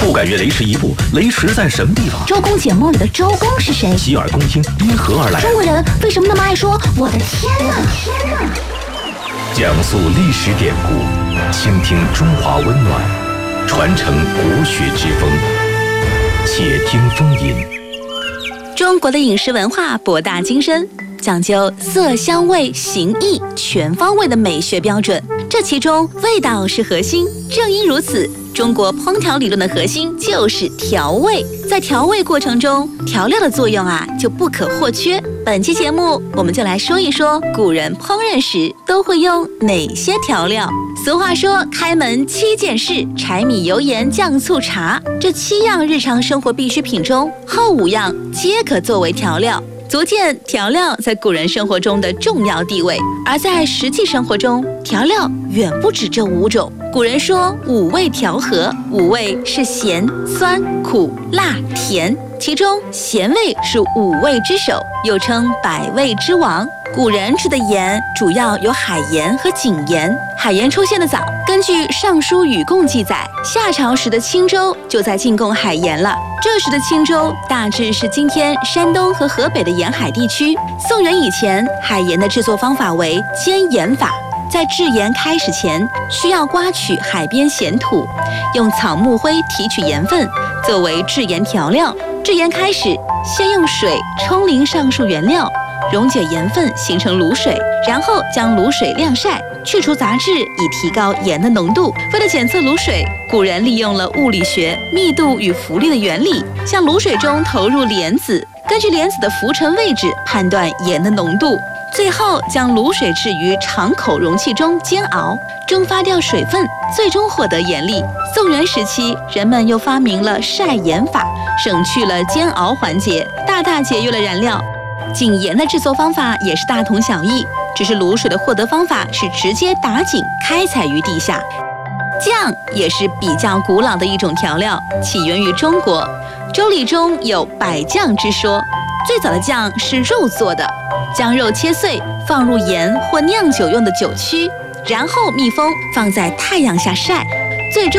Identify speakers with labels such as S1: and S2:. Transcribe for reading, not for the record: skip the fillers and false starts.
S1: 不敢越雷池一步，雷池在什么地方？
S2: 周公解梦里的周公是谁？
S1: 洗耳恭听因何而来？
S2: 中国人为什么那么爱说我的天哪？
S1: 讲述历史典故，倾听中华温暖，传承国学之风。且听风吟。
S3: 中国的饮食文化博大精深，讲究色香味形意全方位的美学标准，这其中味道是核心。正因如此，中国烹调理论的核心就是调味。在调味过程中，调料的作用就不可或缺。本期节目我们就来说一说古人烹饪时都会用哪些调料。俗话说开门7件事，柴米油盐酱醋茶，这7样日常生活必需品中，后5样皆可作为调料，足见调料在古人生活中的重要地位。而在实际生活中，调料远不止这5种。古人说5味调和，5味是咸、酸、苦、辣、甜，其中咸味是5味之首，又称百味之王。古人吃的盐主要有海盐和井盐，海盐出现的早。根据《尚书禹贡》记载，夏朝时的青州就在进贡海盐了。这时的青州大致是今天山东和河北的沿海地区。宋元以前，海盐的制作方法为煎盐法。在制盐开始前，需要刮取海边咸土，用草木灰提取盐分，作为制盐调料。制盐开始，先用水冲淋上述原料，溶解盐分形成卤水，然后将卤水晾晒，去除杂质，以提高盐的浓度。为了检测卤水，古人利用了物理学密度与浮力的原理，向卤水中投入莲子，根据莲子的浮沉位置判断盐的浓度。最后将卤水置于长口容器中煎熬，蒸发掉水分，最终获得盐粒。宋元时期，人们又发明了晒盐法，省去了煎熬环节，大大节约了燃料。井盐的制作方法也是大同小异，只是卤水的获得方法是直接打井开采于地下。酱也是比较古老的一种调料，起源于中国。周礼中有百酱之说，最早的酱是肉做的，将肉切碎，放入盐或酿酒用的酒曲，然后密封，放在太阳下晒，最终